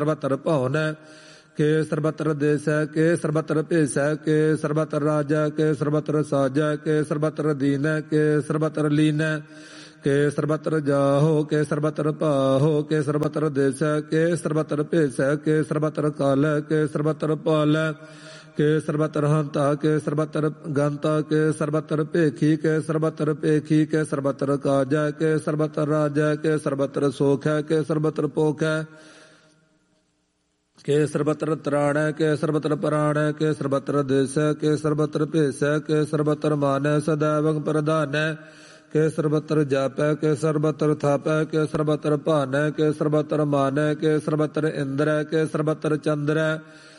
ਸਰਬਤਰ ਭਉਨ ਕੇ ਸਰਬਤਰ ਦੇਸ ਕੇ ਸਰਬਤਰ ਭੇਸ ਕੇ ਸਰਬਤਰ ਰਾਜਾ ਕੇ ਸਰਬਤਰ ਸਾਜਾ ਕੇ ਸਰਬਤਰ ਦੀਨ ਕੇ ਸਰਬਤਰ ਲੀਨ ਕੇ ਸਰਬਤਰ ਜਾਹੋ ਕੇ ਸਰਬਤਰ ਭਾਹੋ ਕੇ ਸਰਬਤਰ ਦੇਸ ਕੇ ਸਰਬਤਰ ਭੇਸ ਕੇ ਸਰਬਤਰ ਕਾਲ ਕੇ ਸਰਬਤਰ ਪਾਲ ਕੇ ਸਰਬਤਰ ਹੰਤਾ ਕੇ ਸਰਬਤਰ ਗੰਤਾ ਕੇ ਸਰਬਤਰ ਭੇਖੀ ਕੇ ਸਰਬਤਰ ਭੇਖੀ ਕੇ ਸਰਬਤਰ ਕਾਜਾ ਕੇ ਸਰਬਤਰ ਰਾਜਾ ਕੇ ਸਰਬਤਰ ਸੋਖ ਕੇ ਸਰਬਤਰ ਪੋਖ ਕੇ ਸਰਬਤਰ ਤਰਾਣ ਕੇ ਸਰਬਤਰ ਪ੍ਰਾਣ ਕੇ ਸਰਬਤਰ ਦੇਸ ਕੇ ਸਰਬਤਰ ਭੇਸ ਕੇ ਸਰਬਤਰ ਮਾਨ ਸदैवं ਪ੍ਰਧਾਨ ਕੇ ਸਰਬਤਰ ਜਾਪੈ ਕੇ ਸਰਬਤਰ ਥਾਪੈ ਕੇ ਸਰਬਤਰ ਭਾਨ ਕੇ ਸਰਬਤਰ ਮਾਨ ਕੇ ਸਰਬਤਰ ਇੰਦਰ ਕੇ ਸਰਬਤਰ ਚੰਦਰ